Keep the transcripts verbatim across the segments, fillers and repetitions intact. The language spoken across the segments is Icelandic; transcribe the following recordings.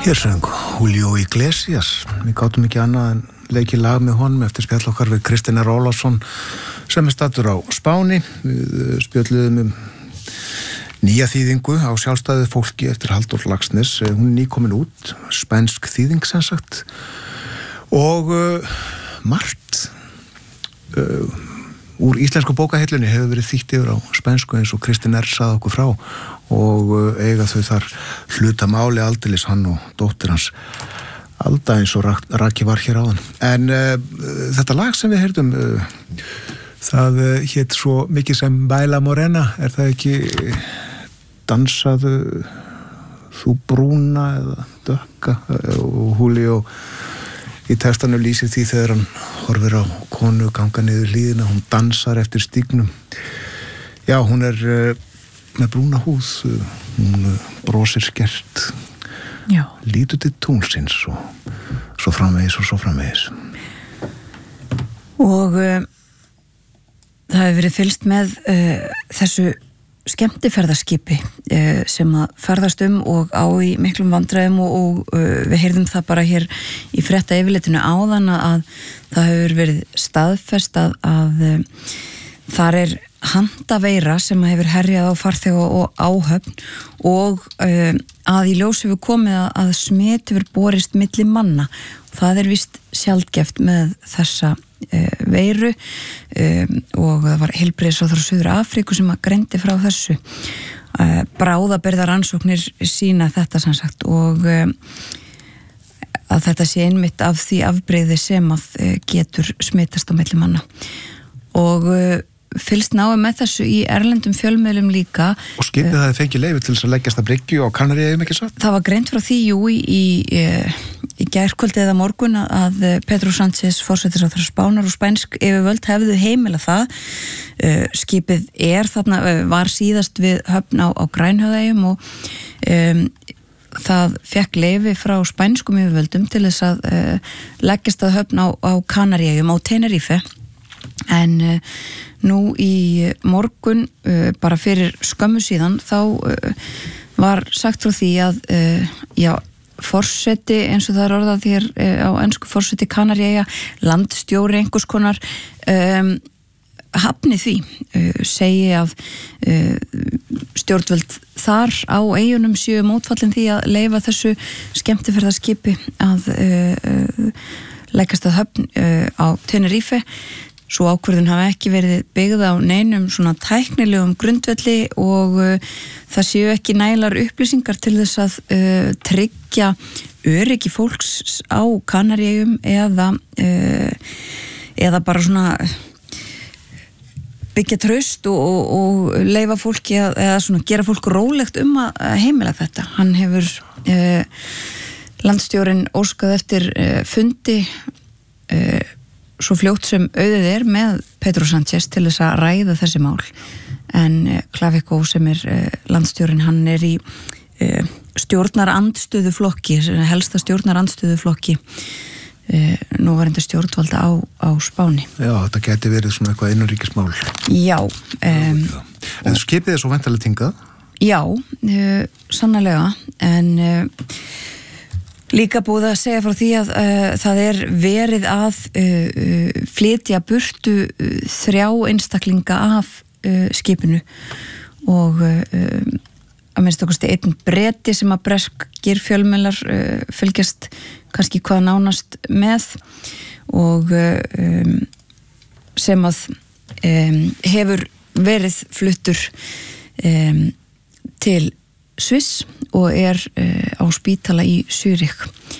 Hér söng Julio Iglesias. Við gátum ekki annað en leikið lag með honum eftir spjall okkar við Kristinn R. Ólafsson sem er staddur á Spáni. Við spjölluðum um nýja þýðingu á sjálfstæðu fólki eftir Halldór Laxness. Hún er nýkomin út, spænsk þýðing sem sagt. Og uh, margt uh, úr íslensku bókahillunni hefur verið þýtt yfir á spænsku eins og Kristinn R. sagði okkur frá og uh, eiga þau þar hluta máli aldeilis hann og dóttir hans Alda eins og Raki var hér áðan. En uh, þetta lag sem við heyrðum uh, það uh, hét svo mikið sem Baila Morena, er það ekki dansaðu þú brúna eða dökka og Julio í textanu lýsir því þegar hann horfir á konu ganga niður hlíðina, hún dansar eftir stígnum. Já, hún er uh, með brúna húð, uh, hún uh, brosir skert, Já. lítur til tunglsins og svo framvegis og svo framvegis. Og uh, það hefur verið fylgst með uh, þessu skemmtiferðaskipi uh, sem að ferðast um og á í miklum vandræðum og, og uh, við heyrðum það bara hér í frétta yfirleitinu áðan að það hefur verið staðfest að, að uh, þar er handaveira sem hefur herjað á farþega og áhöfn og uh, að í ljós hefur komið að, að smit hefur borist milli manna. Það er vist sjaldgæft með þessa uh, veiru um, og það var heilbrigðisráðherra Suður Afríku sem að greindi frá þessu. Uh, bráðabirgðarannsóknir sýna þetta sem sagt og um, að þetta sé einmitt af því afbrigði sem að uh, getur smitast á milli manna. Og uh, fylgst náðu með þessu í erlendum fjölmiðlum líka. Og skipið það fengið leyfi til þess að leggjast að bryggju á Kanaríeyjum, ekki satt? Það var greint frá því, jú, í, í, í gærkvöldi eða morgun að Pedro Sánchez, forsætisráðherra Spánar og spænsk yfirvöld hefðu heimila það. Skipið er þarna, var síðast við höfn á, á Grænhöfðaeyjum og um, það fekk leyfi frá spænskum yfirvöldum til þess að uh, leggjast að höfn á, á Kanaríeyjum, á Tenerife. En uh, nú í morgun, uh, bara fyrir skömmu síðan, þá uh, var sagt frá því að uh, já, forseti, eins og það er orðað hér uh, á ensku, forseti Kanaríeyja, landstjóri einhvers konar, um, hafni því, uh, segi að uh, stjórnvöld þar á eyjunum séu mótfallin því að leyfa þessu skemmtiferðaskipi að uh, uh, leggjast að höfn uh, á Tenerife. Svo ákvörðun hafa ekki verið byggð á neinum svona tæknilegum grundvelli og uh, það séu ekki nægilegar upplýsingar til þess að uh, tryggja öryggi fólks á Kanaríeyjum eða, uh, eða bara svona byggja traust og, og, og leyfa fólki að, eða svona gera fólk rólegt um að heimila þetta. Hann hefur uh, landstjórinn óskað eftir uh, fundi uh, svo fljótt sem auðið er með Pedro Sánchez til þess að ræða þessi mál. En uh, Clavijo sem er uh, landstjórinn, hann er í uh, stjórnarandstöðuflokki, helsta stjórnarandstöðuflokki uh, núverandi stjórnvalda á, á Spáni. Já, þetta geti verið svona eitthvað innanríkismál. Já. Um, en skipið er svo væntanlega tingað? Já, uh, sannarlega, en uh, líka búið að segja frá því að uh, það er verið að uh, flytja burtu uh, þrjá einstaklinga af uh, skipinu og uh, að minnst okkurstu einn Breti sem að breskir fjölmiðlar uh, fylgjast kannski hvað nánast með og uh, um, sem að um, hefur verið fluttur um, til Sviss og er uh, á spítala í Zürich.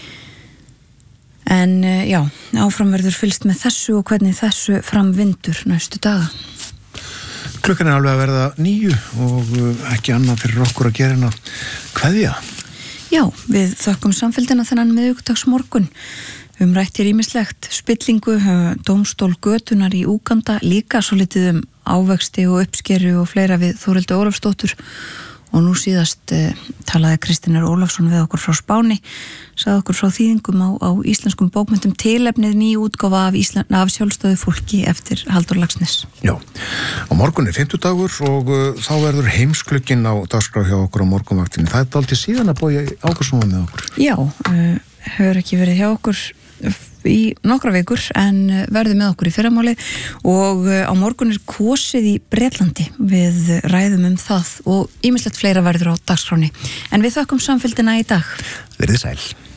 En uh, já, áfram verður fylgst með þessu og hvernig þessu framvindur næstu daga. Klukkan er alveg að verða níu og uh, ekki annað fyrir okkur að gera en að kveðja. Já, við þökkum samfélgina þennan miðvikudagsmorgun. Um rættir ýmislegt, spillingu, dómstól götunar í Úganda, líka svo litið um ávexti og uppskeru og fleira við Þórhildi Ólafsdóttur og nú síðast uh, talaði Kristinn Ólafsson við okkur frá Spáni, sagði okkur frá þýðingum á, á íslenskum bókmenntum, tilefnið ný útgáfa af, Ísland, af sjálfstöðu fólki eftir Halldór Laxness. Já, á morgun er fimmtudagur og uh, þá verður heimsklukkin á dagskrá hjá okkur á morgunvaktinni. Það er dálítið síðan að Bogi Ágústsson með okkur. Já, uh, hefur ekki verið hjá okkur í nokkra vikur en verður með okkur í fyrramáli og á morgun er kosið í Bretlandi, við ræðum um það og ýmislegt fleira verður á dagskráni. En við þökkum samfylgdina í dag. Verið sæl.